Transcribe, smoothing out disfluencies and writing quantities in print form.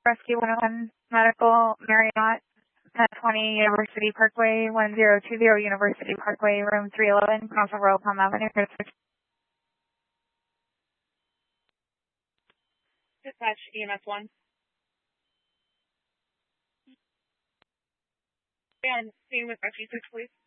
Rescue 101 Medical Marriott 1020 University Parkway 1020 University Parkway room 311 Council Royal Palm Avenue. Dispatch EMS 1. And same with Rescue 6, please.